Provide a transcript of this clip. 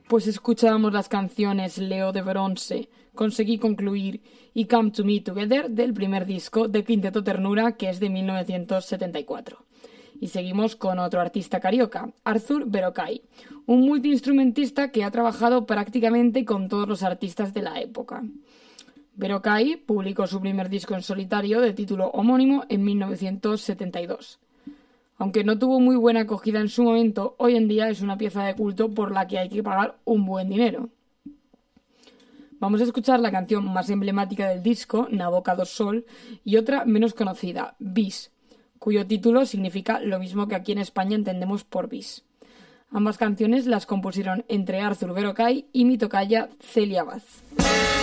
Pues escuchábamos las canciones Leo de Bronce, Conseguí Concluir y Come to Me Together del primer disco de Quinteto Ternura, que es de 1974. Y seguimos con otro artista carioca, Arthur Verocai, un multiinstrumentista que ha trabajado prácticamente con todos los artistas de la época. Verocai publicó su primer disco en solitario de título homónimo en 1972. Aunque no tuvo muy buena acogida en su momento, hoy en día es una pieza de culto por la que hay que pagar un buen dinero. Vamos a escuchar la canción más emblemática del disco, Naboca do Sol, y otra menos conocida, Bis, cuyo título significa lo mismo que aquí en España entendemos por bis. Ambas canciones las compusieron entre Arthur Verocai y mi tocaya Celia Vaz.